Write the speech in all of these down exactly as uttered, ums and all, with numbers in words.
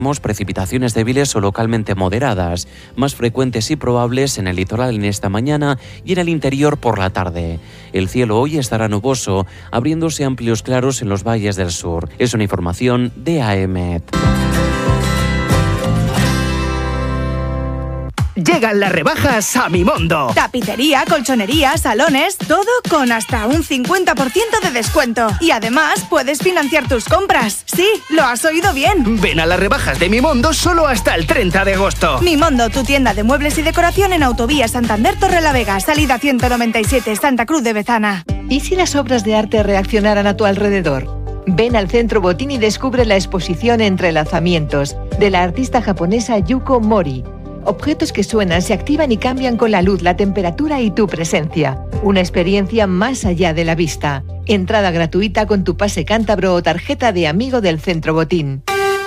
Precipitaciones débiles o localmente moderadas, más frecuentes y probables en el litoral en esta mañana y en el interior por la tarde. El cielo hoy estará nuboso, abriéndose amplios claros en los valles del sur. Es una información de A E M E T. Llegan las rebajas a Mimondo. Tapicería, colchonería, salones, todo con hasta un cincuenta por ciento de descuento. Y además puedes financiar tus compras. Sí, lo has oído bien. Ven a las rebajas de Mimondo solo hasta el treinta de agosto. Mimondo, tu tienda de muebles y decoración en Autovía Santander Torrelavega, salida ciento noventa y siete, Santa Cruz de Bezana. ¿Y si las obras de arte reaccionaran a tu alrededor? Ven al Centro Botín y descubre la exposición Entrelazamientos de la artista japonesa Yuko Mori. Objetos que suenan, se activan y cambian con la luz, la temperatura y tu presencia. Una experiencia más allá de la vista. Entrada gratuita con tu pase cántabro o tarjeta de amigo del Centro Botín.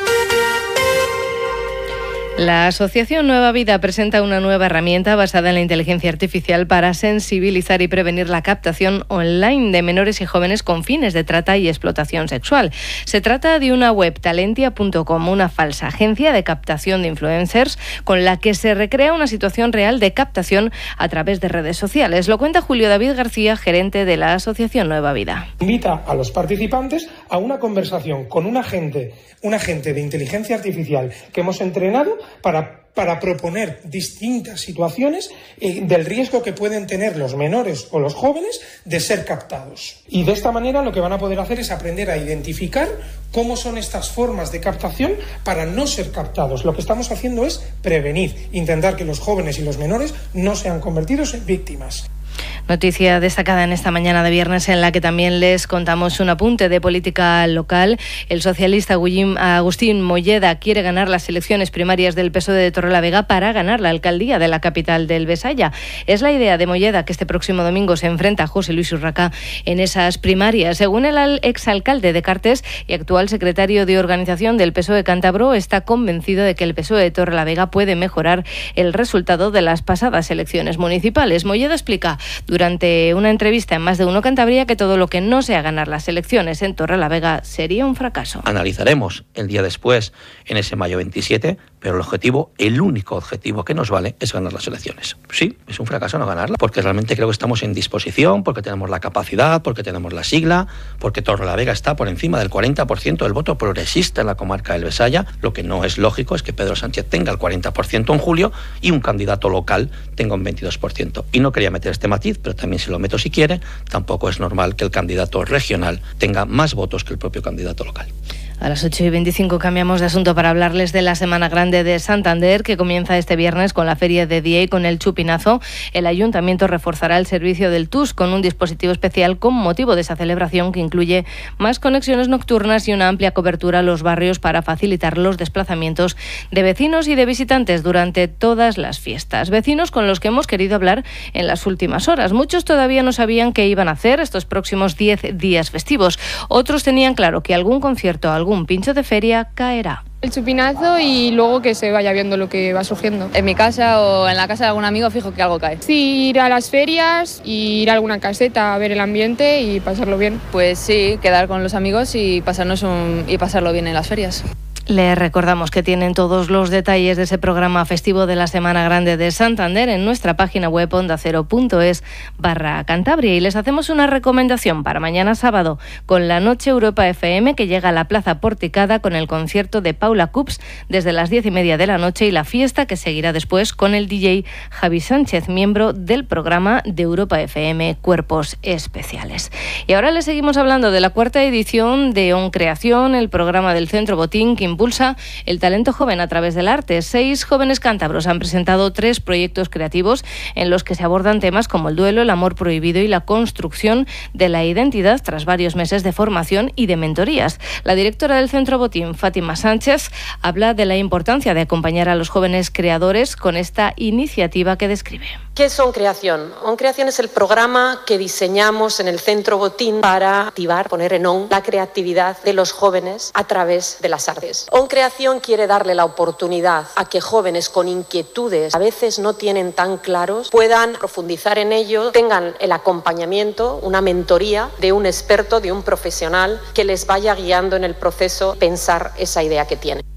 La Asociación Nueva Vida presenta una nueva herramienta basada en la inteligencia artificial para sensibilizar y prevenir la captación online de menores y jóvenes con fines de trata y explotación sexual. Se trata de una web, talentia punto com, una falsa agencia de captación de influencers con la que se recrea una situación real de captación a través de redes sociales. Lo cuenta Julio David García, gerente de la Asociación Nueva Vida. Invita a los participantes a una conversación con un agente, un agente de inteligencia artificial que hemos entrenado para, para proponer distintas situaciones eh, del riesgo que pueden tener los menores o los jóvenes de ser captados. Y de esta manera lo que van a poder hacer es aprender a identificar cómo son estas formas de captación para no ser captados. Lo que estamos haciendo es prevenir, intentar que los jóvenes y los menores no sean convertidos en víctimas. Noticia destacada en esta mañana de viernes en la que también les contamos un apunte de política local. El socialista Agustín Molleda quiere ganar las elecciones primarias del P S O E de Torrelavega para ganar la alcaldía de la capital del Besaya. Es la idea de Molleda que este próximo domingo se enfrenta a José Luis Urraca en esas primarias. Según el exalcalde de Cartes y actual secretario de organización del P S O E cántabro, está convencido de que el P S O E de Torrelavega puede mejorar el resultado de las pasadas elecciones municipales. Molleda explica durante una entrevista en Más de Uno Cantabria que todo lo que no sea ganar las elecciones en Torrelavega sería un fracaso. Analizaremos el día después, en ese mayo veintisiete, pero el objetivo, el único objetivo que nos vale es ganar las elecciones. Sí, es un fracaso no ganarla, porque realmente creo que estamos en disposición, porque tenemos la capacidad, porque tenemos la sigla, porque Torrelavega está por encima del cuarenta por ciento del voto progresista en la comarca del Besaya. Lo que no es lógico es que Pedro Sánchez tenga el cuarenta por ciento en julio y un candidato local tenga un veintidós por ciento. Y no quería meter este matiz, pero también si lo meto si quiere, tampoco es normal que el candidato regional tenga más votos que el propio candidato local. A las ocho y veinticinco cambiamos de asunto para hablarles de la Semana Grande de Santander, que comienza este viernes con la Feria de Día y con el Chupinazo. El Ayuntamiento reforzará el servicio del T U S con un dispositivo especial con motivo de esa celebración que incluye más conexiones nocturnas y una amplia cobertura a los barrios para facilitar los desplazamientos de vecinos y de visitantes durante todas las fiestas. Vecinos con los que hemos querido hablar en las últimas horas. Muchos todavía no sabían qué iban a hacer estos próximos diez días festivos. Otros tenían claro que algún concierto, algún pincho de feria caerá. El chupinazo y luego que se vaya viendo lo que va surgiendo. En mi casa o en la casa de algún amigo fijo que algo cae. Sí, ir a las ferias, ir a alguna caseta a ver el ambiente y pasarlo bien. Pues sí, quedar con los amigos y pasarnos un, y pasarlo bien en las ferias. Les recordamos que tienen todos los detalles de ese programa festivo de la Semana Grande de Santander en nuestra página web ondacero.es barra Cantabria. Y les hacemos una recomendación para mañana sábado con la Noche Europa F M, que llega a la Plaza Porticada con el concierto de Paula Cups desde las diez y media de la noche y la fiesta que seguirá después con el D J Javi Sánchez, miembro del programa de Europa F M Cuerpos Especiales. Y ahora les seguimos hablando de la cuarta edición de On Creación, el programa del Centro Botín que impulsa el talento joven a través del arte. Seis jóvenes cántabros han presentado tres proyectos creativos en los que se abordan temas como el duelo, el amor prohibido y la construcción de la identidad tras varios meses de formación y de mentorías. La directora del Centro Botín, Fátima Sánchez, habla de la importancia de acompañar a los jóvenes creadores con esta iniciativa que describe. ¿Qué es On Creación? On Creación es el programa que diseñamos en el Centro Botín para activar, poner en on la creatividad de los jóvenes a través de las artes. On Creación quiere darle la oportunidad a que jóvenes con inquietudes a veces no tienen tan claros puedan profundizar en ello, tengan el acompañamiento, una mentoría de un experto, de un profesional que les vaya guiando en el proceso pensar esa idea que tienen.